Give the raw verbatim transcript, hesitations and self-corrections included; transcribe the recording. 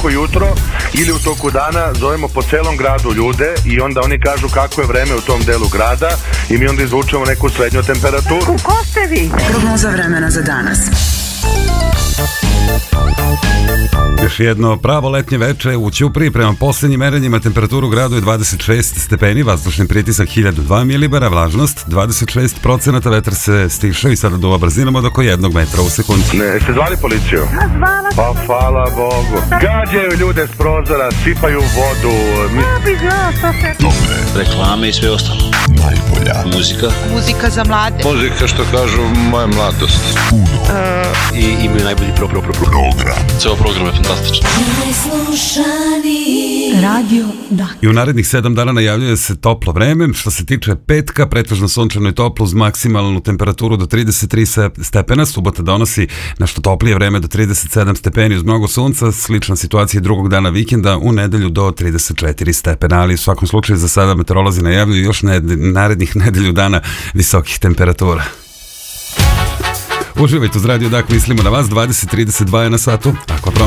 svako jutro ili u toku dana zovemo po celom gradu ljude i onda oni kažu kako je vreme u tom delu grada i mi onda izvučemo neku srednju temperaturu. Ko ste vi? Prognoza vremena za danas. Još jedno pravo letnje veče u Ćupriji. Prema posljednjim merenjima temperaturu u gradu je dvadeset šest stepeni, vazdušni pritisak hiljadu dva milibara, vlažnost dvadeset šest procenata, vetar se stišao i sada duva brzinom od oko jednog metra u sekundu. Ne, jeste zvali policiju? Zvala sam. Pa hvala Bogu. Gađaju ljude s prozora, sipaju vodu. Mi... Ja bi znao što se... Dobre. Reklame i sve ostalo. Najbolja. Muzika. Muzika za mlade. Muzika, što kažu, moja mladost. Uno. Uh, I imaju najbolji pro, pro, pro, pro. Program. Ceo program je fantastičan. Radio Da. I u narednih sedam dana najavljuje se toplo vreme. Što se tiče petka, pretežno sunčano i toplo uz maksimalnu temperaturu do trideset tri stepena. Subota donosi nešto toplije vreme do trideset sedam stepeni uz mnogo sunca. Slična situacija drugog dana vikenda, u nedelju do trideset četiri stepena. Ali u svakom slučaju za sada meteorolozi najavljuju još narednih nedelju dana visokih temperatura. Uživajte uz Radio Dak, mislimo na vas. Dvadeset trideset dva je na satu. Ako